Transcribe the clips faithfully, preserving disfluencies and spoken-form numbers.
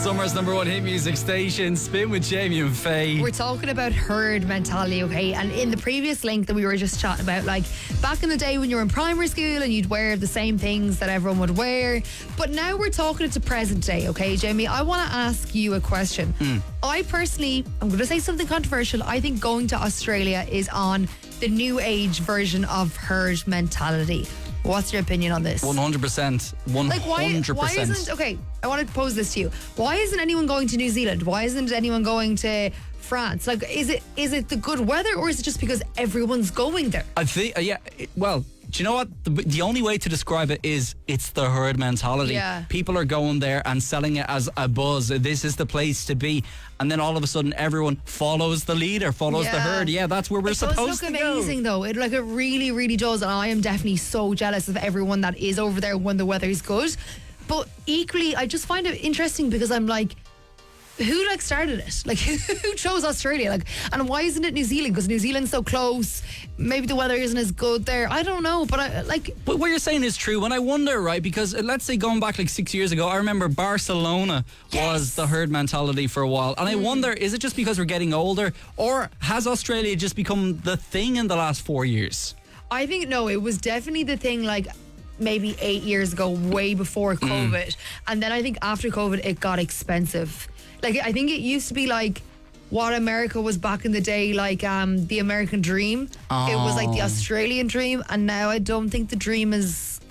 Summer's number one hit music station, Spin with Jamie and Faye. We're talking about herd mentality, okay? And in the previous link that we were just chatting about, like back in the day when you were in primary school and you'd wear the same things that everyone would wear. But now we're talking to present day, okay, Jamie? I want to ask you a question. Mm. I personally, I'm going to say something controversial. I think going to Australia is on the new age version of herd mentality. What's your opinion on this? one hundred percent. one hundred percent. Like why, why isn't, okay, I want to pose this to you. Why isn't anyone going to New Zealand? Why isn't anyone going to France? Like, is it is it the good weather or is it just because everyone's going there? I think, uh, yeah, it, well, do you know what? The, the only way to describe it is it's the herd mentality. Yeah. People are going there and selling it as a buzz. This is the place to be. And then all of a sudden, everyone follows the leader, follows yeah. the herd. Yeah, that's where we're it supposed to go. It does look amazing, though. It like it really, really does. And I am definitely so jealous of everyone that is over there when the weather is good. But equally, I just find it interesting because I'm like, who like started it? Like, who chose Australia? Like, and why isn't it New Zealand? Because New Zealand's so close. Maybe the weather isn't as good there. I don't know, but I like. But what you're saying is true, and I wonder, right? Because uh, let's say going back like six years ago, I remember Barcelona yes. was the herd mentality for a while, and I mm. wonder, is it just because we're getting older, or has Australia just become the thing in the last four years? I think no, it was definitely the thing. Like. Maybe eight years ago, way before COVID. Mm. And then I think after COVID, it got expensive. Like, I think it used to be like what America was back in the day, like um, the American dream. Oh. It was like the Australian dream. And now I don't think the dream is...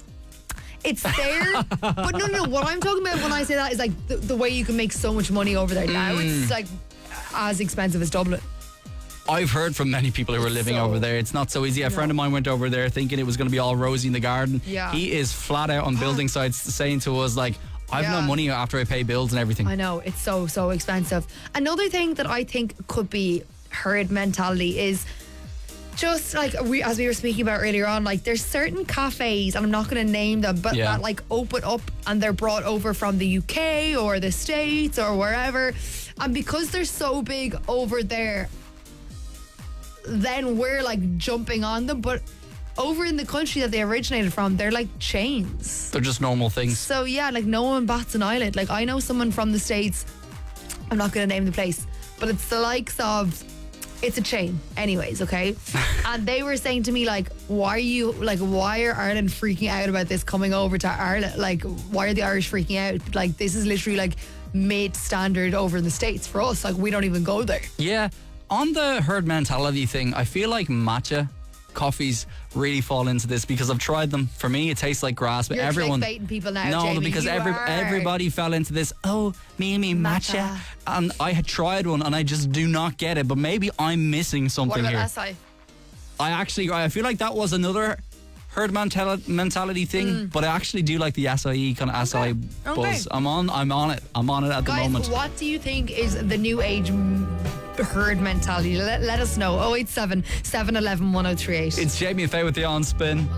It's there. But no, no, what I'm talking about when I say that is like the, the way you can make so much money over there. Mm. Now it's like as expensive as Dublin. I've heard from many people who are living so, over there. It's not so easy. A no. friend of mine went over there thinking it was going to be all rosy in the garden. Yeah. He is flat out on building sites saying to us, like, I've yeah. no money after I pay bills and everything. I know. It's so, so expensive. Another thing that I think could be herd mentality is just like, we, as we were speaking about earlier on, like there's certain cafes, and I'm not going to name them, but yeah. that like open up and they're brought over from the U K or the States or wherever. And because they're so big over there, then we're like jumping on them, but over in the country that they originated from, they're like chains. They're just normal things. So yeah, like no one bats an eyelid. Like I know someone from the States, I'm not going to name the place, but it's the likes of, it's a chain anyways, okay? And they were saying to me like, why are you, like why are Ireland freaking out about this coming over to Ireland? Like why are the Irish freaking out? Like this is literally like mid standard over in the States for us. Like we don't even go there. Yeah. On the herd mentality thing, I feel like matcha coffees really fall into this because I've tried them. For me, it tastes like grass, but You're everyone... clickbaiting people now, No, Jamie. because you every, are. everybody fell into this, oh, me and me matcha. Matcha. And I had tried one and I just do not get it, but maybe I'm missing something What about here. S I? I actually, I feel like that was another herd mental- mentality thing, mm. but I actually do like the S I E kind of okay. S I buzz. Okay. I'm on, I'm on it. I'm on it at Guys, the moment. what do you think is the new age herd mentality? Let, let us know. oh eight seven, seven one one, one oh three eight. It's Jamie and Faye with the On Spin.